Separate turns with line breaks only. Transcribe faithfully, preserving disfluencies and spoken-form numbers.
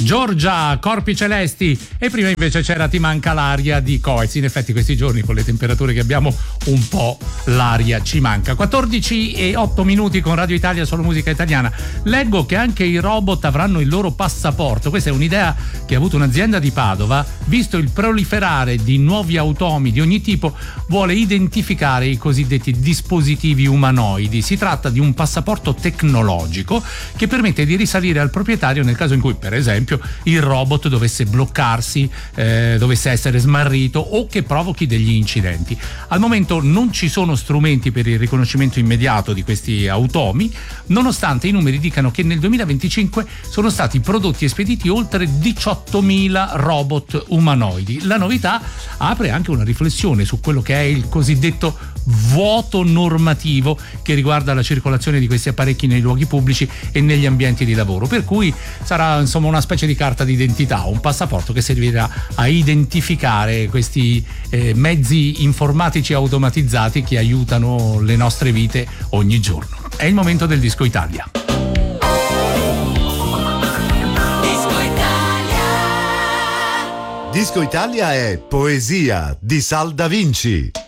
Giorgia, Corpi Celesti, e prima invece c'era Ti manca l'aria di Coez. In effetti questi giorni con le temperature che abbiamo un po' l'aria ci manca. quattordici e otto minuti con Radio Italia, solo musica italiana. Leggo che anche i robot avranno il loro passaporto. Questa è un'idea che ha avuto un'azienda di Padova. Visto il proliferare di nuovi automi di ogni tipo, vuole identificare i cosiddetti dispositivi umanoidi. Si tratta di un passaporto tecnologico che permette di risalire al proprietario nel caso in cui, per esempio, il robot dovesse bloccarsi, eh, dovesse essere smarrito o che provochi degli incidenti. Al momento non ci sono strumenti per il riconoscimento immediato di questi automi, nonostante i numeri dicano che nel duemilaventicinque sono stati prodotti e spediti oltre diciottomila robot umanoidi. La novità apre anche una riflessione su quello che è il cosiddetto vuoto normativo che riguarda la circolazione di questi apparecchi nei luoghi pubblici e negli ambienti di lavoro, per cui sarà insomma una specie di carta d'identità, un passaporto che servirà a identificare questi eh, mezzi informatici automatizzati che aiutano le nostre vite ogni giorno. È il momento del Disco Italia.
Disco Italia.
Disco Italia è Poesia di Sal Da Vinci.